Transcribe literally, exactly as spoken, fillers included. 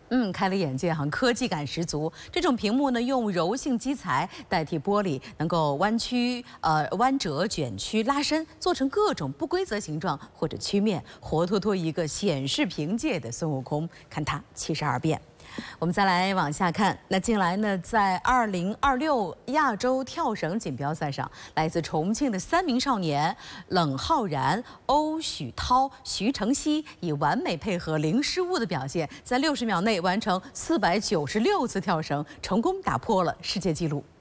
嗯，开了眼界哈，科技感十足。这种屏幕呢，用柔性基材代替玻璃，能够弯曲、呃弯折、卷曲、拉伸，做成各种不规则形状或者曲面，活脱脱一个显示屏界的孙悟空。看他七十二变。 我们再来往下看，那近来呢，在二零二六亚洲跳绳锦标赛上，来自重庆的三名少年冷浩然、欧许涛、徐成熙以完美配合、零失误的表现，在六十秒内完成四百九十六次跳绳，成功打破了世界纪录。